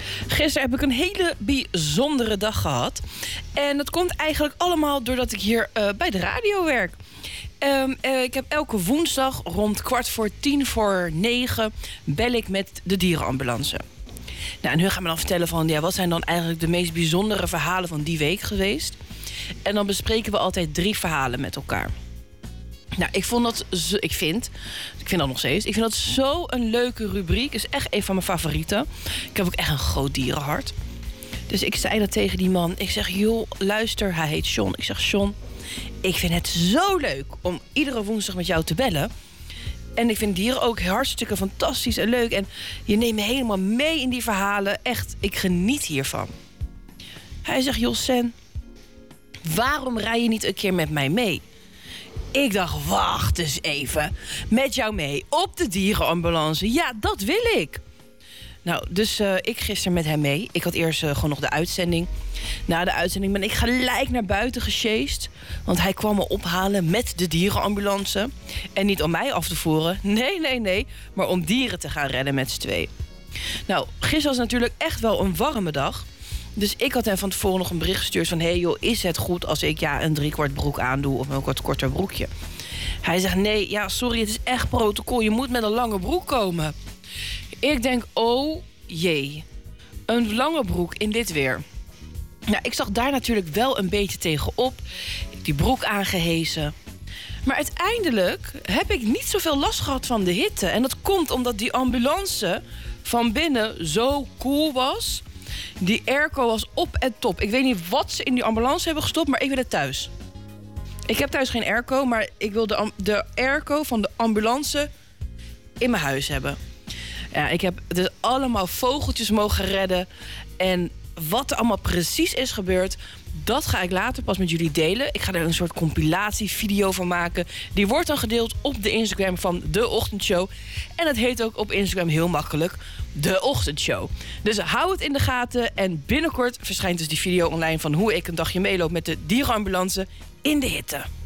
Gisteren heb ik een hele bijzondere dag gehad. En dat komt eigenlijk allemaal doordat ik hier bij de radio werk. Ik heb elke woensdag rond 9:15 bel ik met de dierenambulance. Nou, en hun gaan me dan vertellen van, ja, wat zijn dan eigenlijk de meest bijzondere verhalen van die week geweest. En dan bespreken we altijd 3 verhalen met elkaar. Nou, ik vind dat nog steeds. Ik vind dat zo een leuke rubriek. Is echt een van mijn favorieten. Ik heb ook echt een groot dierenhart. Dus ik zei dat tegen die man. Ik zeg, joh, luister, hij heet John. Ik zeg, John, ik vind het zo leuk om iedere woensdag met jou te bellen. En ik vind dieren ook hartstikke fantastisch en leuk. En je neemt me helemaal mee in die verhalen. Echt, ik geniet hiervan. Hij zegt, joh, Sen, waarom rij je niet een keer met mij mee? Ik dacht, wacht eens even. Met jou mee op de dierenambulance. Ja, dat wil ik. Nou, dus ik gisteren met hem mee. Ik had eerst gewoon nog de uitzending. Na de uitzending ben ik gelijk naar buiten gesjeest. Want hij kwam me ophalen met de dierenambulance. En niet om mij af te voeren. Nee. Maar om dieren te gaan redden met z'n twee. Nou, gisteren was natuurlijk echt wel een warme dag. Dus ik had hem van tevoren nog een bericht gestuurd van, hey joh, is het goed als ik een 3/4 broek aandoe of een wat korter broekje? Hij zegt, nee, ja, sorry, het is echt protocol. Je moet met een lange broek komen. Ik denk, oh jee, een lange broek in dit weer. Nou, ik zag daar natuurlijk wel een beetje tegenop. Ik heb die broek aangehezen. Maar uiteindelijk heb ik niet zoveel last gehad van de hitte. En dat komt omdat die ambulance van binnen zo koel was. Die airco was op en top. Ik weet niet wat ze in die ambulance hebben gestopt, maar ik wil het thuis. Ik heb thuis geen airco, maar ik wil de airco van de ambulance in mijn huis hebben. Ja, ik heb dus allemaal vogeltjes mogen redden. En wat er allemaal precies is gebeurd, dat ga ik later pas met jullie delen. Ik ga er een soort compilatievideo van maken. Die wordt dan gedeeld op de Instagram van De Ochtendshow. En dat heet ook op Instagram heel makkelijk De Ochtendshow. Dus hou het in de gaten. En binnenkort verschijnt dus die video online van hoe ik een dagje meeloop met de dierenambulance in de hitte.